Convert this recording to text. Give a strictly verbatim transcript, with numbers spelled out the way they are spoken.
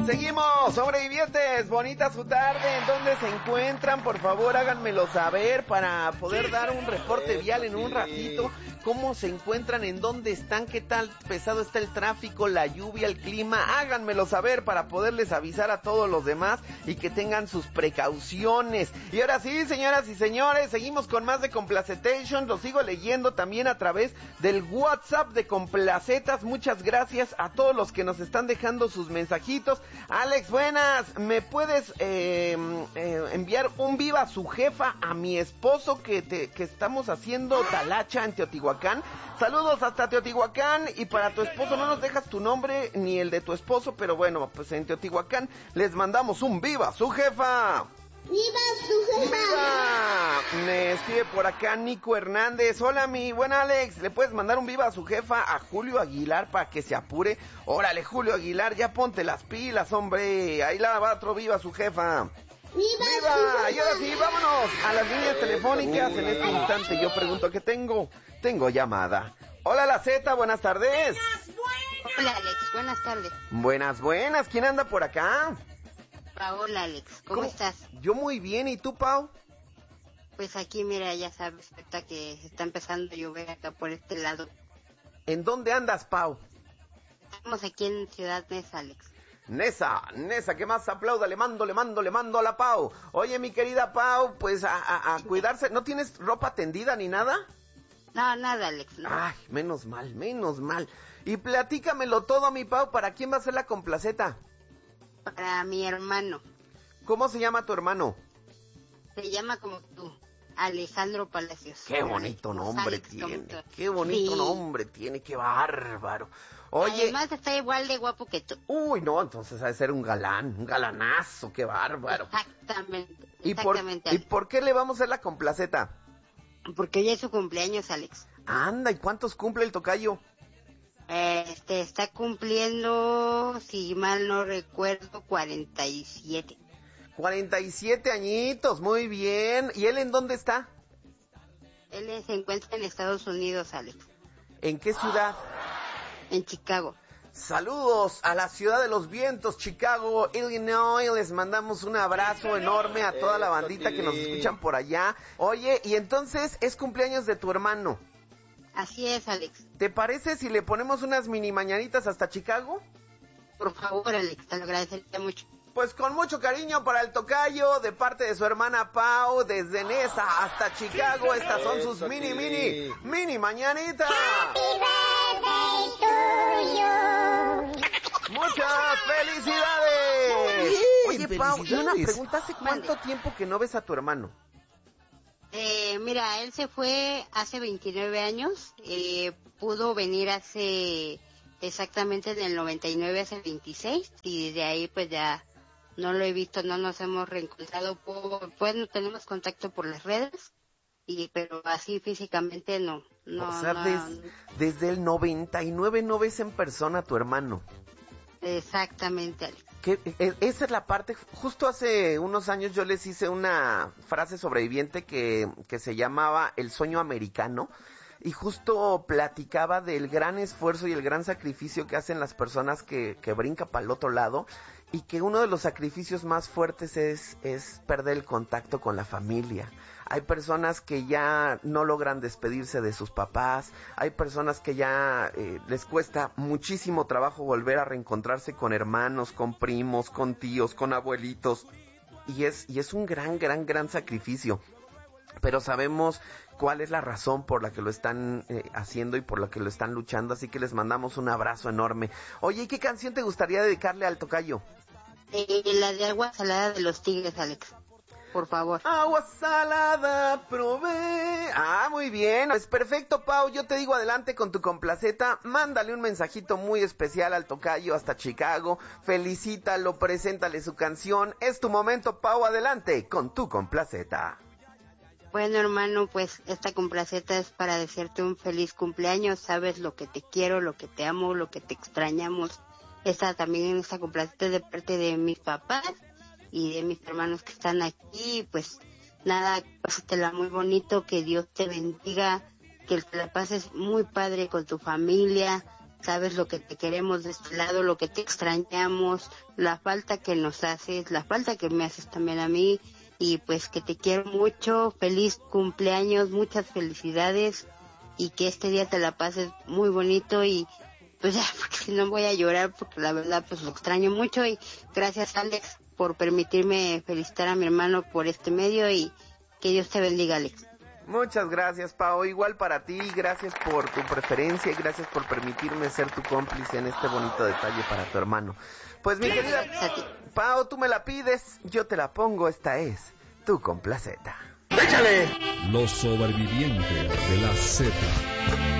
Seguimos, sobrevivientes, bonita su tarde. ¿En dónde se encuentran? Por favor, háganmelo saber para poder dar un reporte vial en un ratito. ¿Cómo se encuentran? ¿En dónde están? ¿Qué tal pesado está el tráfico, la lluvia, el clima? Háganmelo saber para poderles avisar a todos los demás y que tengan sus precauciones. Y ahora sí, señoras y señores, seguimos con más de Complacetation. Lo sigo leyendo también a través del WhatsApp de Complacetas. Muchas gracias a todos los que nos están dejando sus mensajitos. Alex, buenas. ¿Me puedes eh, eh, enviar un viva a su jefa a mi esposo que, te, que estamos haciendo talacha en Teotihuacán? Saludos hasta Teotihuacán. Y para tu esposo no nos dejas tu nombre ni el de tu esposo, pero bueno, pues en Teotihuacán les mandamos un viva a su jefa. ¡Viva su jefa! ¡Viva! Me escribe por acá Nico Hernández. Hola, mi buen Alex. ¿Le puedes mandar un viva a su jefa a Julio Aguilar para que se apure? Órale, Julio Aguilar, ya ponte las pilas, hombre. Ahí la va otro viva a su jefa. ¡Viva! ¡Viva! Y ahora sí, vámonos a las líneas telefónicas. En este instante yo pregunto ¿qué tengo? Tengo llamada. Hola, la Z, buenas tardes. Hola, Alex, buenas tardes. Buenas, buenas. ¿Quién anda por acá? Hola, Alex, ¿cómo, ¿Cómo estás? Yo muy bien, ¿y tú, Pau? Pues aquí, mira, ya sabes, ahorita que está empezando a llover acá por este lado. ¿En dónde andas, Pau? Estamos aquí en Ciudad Neza, Alex. Nesa, Nesa, ¿qué más aplauda? Le mando, le mando, le mando a la Pau. Oye, mi querida Pau, pues a, a, a cuidarse. ¿No tienes ropa tendida ni nada? No, nada, Alex. No. Ay, menos mal, menos mal. Y platícamelo todo, mi Pau, ¿para quién va a ser la complaceta? Para mi hermano. ¿Cómo se llama tu hermano? Se llama como tú, Alejandro Palacios. Qué bonito nombre Alex, tiene, qué bonito sí. nombre tiene, qué bárbaro. Oye, además está igual de guapo que tú. Uy, no, entonces ha de ser un galán, un galanazo, qué bárbaro. Exactamente, ¿Y exactamente. Por, ¿Y por qué le vamos a hacer la complaceta? Porque hoy es su cumpleaños, Alex. Anda, ¿y cuántos cumple el tocayo? Este, está cumpliendo, si mal no recuerdo, cuarenta y siete. cuarenta y siete añitos, muy bien. ¿Y él en dónde está? Él se encuentra en Estados Unidos, Alex. ¿En qué ciudad? En Chicago. Saludos a la ciudad de los vientos, Chicago, Illinois. Les mandamos un abrazo enorme a toda la bandita que nos escuchan por allá. Oye, y entonces es cumpleaños de tu hermano. Así es, Alex. ¿Te parece si le ponemos unas mini mañanitas hasta Chicago? Por favor, Alex, te lo agradecería mucho. Pues con mucho cariño para el tocayo, de parte de su hermana Pau, desde Nesa hasta Chicago. Estas son sus mini, mini, mini mañanitas. ¡Happy birthday to you! ¡Muchas felicidades! Sí, Oye, Pau, y una pregunta, ¿hace cuánto Mande. tiempo que no ves a tu hermano? Eh, mira, él se fue hace veintinueve años, eh, pudo venir hace exactamente en el noventa y nueve, hace veintiséis, y desde ahí pues ya no lo he visto, no nos hemos reencontrado, por, pues no tenemos contacto por las redes, y pero así físicamente no. no o sea, no, des, desde el noventa y nueve no ves en persona a tu hermano. Exactamente, Alex. Que, eh, esa es la parte, justo hace unos años yo les hice una frase sobreviviente que, que se llamaba El sueño americano, y justo platicaba del gran esfuerzo y el gran sacrificio que hacen las personas que, que brincan para el otro lado, y que uno de los sacrificios más fuertes es, es perder el contacto con la familia. Hay personas que ya no logran despedirse de sus papás, hay personas que ya eh, les cuesta muchísimo trabajo volver a reencontrarse con hermanos, con primos, con tíos, con abuelitos, y es, y es un gran, gran, gran sacrificio. Pero sabemos cuál es la razón por la que lo están eh, haciendo y por la que lo están luchando, así que les mandamos un abrazo enorme. Oye, ¿y qué canción te gustaría dedicarle al tocayo? Eh, la de Agua Salada de los Tigres, Alex. Por favor. Agua salada probé. Ah, muy bien. Pues perfecto, Pau. Yo te digo adelante con tu complaceta. Mándale un mensajito muy especial al tocayo hasta Chicago. Felicítalo, preséntale su canción. Es tu momento, Pau. Adelante con tu complaceta. Bueno, hermano, pues esta complaceta es para desearte un feliz cumpleaños. Sabes lo que te quiero, lo que te amo, lo que te extrañamos. Esta también, esta complaceta es de parte de mis papás y de mis hermanos que están aquí. Pues nada, pásatela muy bonito, que Dios te bendiga, que te la pases muy padre con tu familia, sabes lo que te queremos de este lado, lo que te extrañamos, la falta que nos haces, la falta que me haces también a mí, y pues que te quiero mucho, feliz cumpleaños, muchas felicidades, y que este día te la pases muy bonito, y pues ya, porque si no voy a llorar, porque la verdad pues lo extraño mucho, y gracias Alex por permitirme felicitar a mi hermano por este medio, y que Dios te bendiga, Alex. Muchas gracias, Pao. Igual para ti, gracias por tu preferencia y gracias por permitirme ser tu cómplice en este bonito detalle para tu hermano. Pues mi querida Pao, tú me la pides, yo te la pongo, esta es tu complaceta. ¡Échale! Los sobrevivientes de la Z.